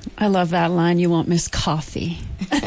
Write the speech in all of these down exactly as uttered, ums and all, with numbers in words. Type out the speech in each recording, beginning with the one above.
I love that line. You won't miss coffee.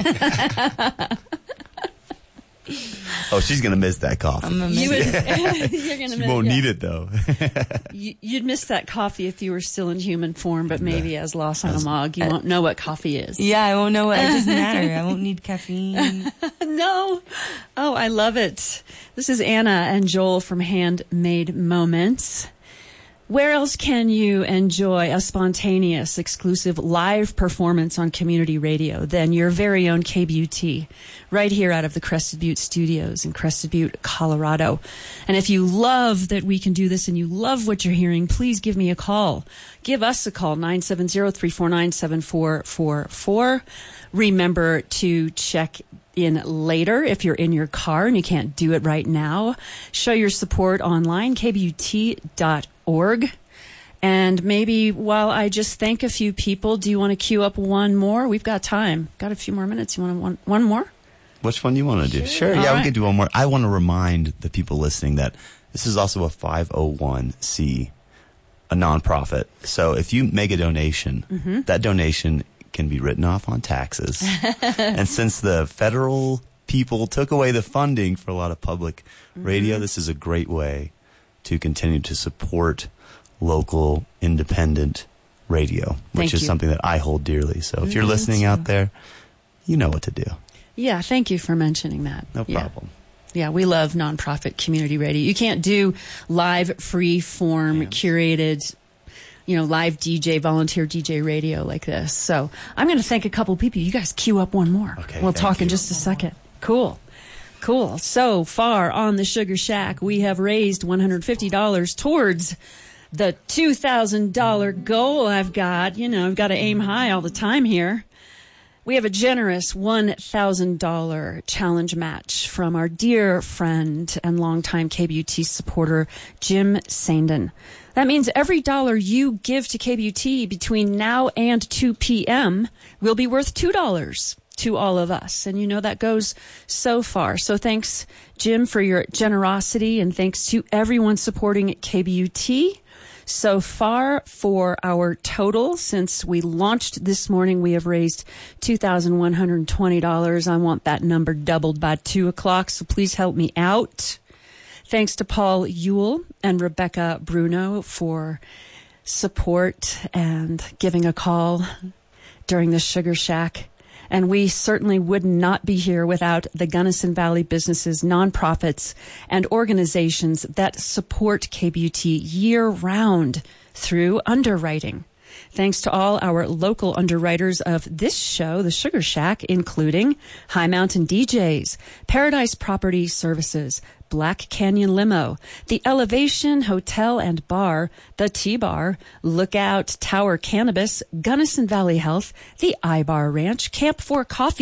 Oh, she's going to miss that coffee. I'm gonna miss You would, it. you're gonna She miss, won't yeah. need it, though. You- You'd miss that coffee if you were still in human form, but maybe as lost on a mug, you won't know what coffee is. Yeah, I won't know what. It doesn't matter. I won't need caffeine. No. Oh, I love it. This is Anna and Joel from Handmade Moments. Where else can you enjoy a spontaneous, exclusive live performance on community radio than your very own K B U T, right here out of the Crested Butte studios in Crested Butte, Colorado? And if you love that we can do this and you love what you're hearing, please give me a call. Give us a call, nine seven zero, three four nine, seven four four four. Remember to check in later if you're in your car and you can't do it right now. Show your support online, k b u t dot org. And maybe while I just thank a few people, do you want to queue up one more? We've got time. Got a few more minutes. You want to, one, one more? Which one do you want to do? Sure, yeah, All we right. can do one more. I want to remind the people listening that this is also a five oh one c, a nonprofit. So if you make a donation, Mm-hmm. that donation can be written off on taxes. And since the federal people took away the funding for a lot of public radio, Mm-hmm. this is a great way to continue to support local independent radio, which Thank is you. something that I hold dearly. So if you're Me listening too. out there, you know what to do. Yeah, thank you for mentioning that. No Yeah. problem. Yeah, we love nonprofit community radio. You can't do live, free form, Yeah. curated, you know, live D J, volunteer D J radio like this. So I'm going to thank a couple people. You guys queue up one more. Okay, We'll thank talk in you. just a second. Cool. Cool. So far on the Sugar Shack, we have raised one hundred fifty dollars towards the two thousand dollars goal I've got. You know, I've got to aim high all the time here. We have a generous one thousand dollars challenge match from our dear friend and longtime K B U T supporter, Jim Sandin. That means every dollar you give to K B U T between now and two p.m. will be worth two dollars to all of us. And you know that goes so far. So thanks, Jim, for your generosity, and thanks to everyone supporting K B U T. So far, for our total, since we launched this morning, we have raised two thousand one hundred twenty dollars. I want that number doubled by two o'clock, so please help me out. Thanks to Paul Ewell and Rebecca Bruno for support and giving a call during the Sugar Shack. And we certainly would not be here without the Gunnison Valley businesses, nonprofits, and organizations that support K B U T year-round through underwriting. Thanks to all our local underwriters of this show, The Sugar Shack, including High Mountain D Js, Paradise Property Services, Black Canyon Limo, The Elevation Hotel and Bar, The T-Bar, Lookout Tower Cannabis, Gunnison Valley Health, The I-Bar Ranch, Camp four Coffee,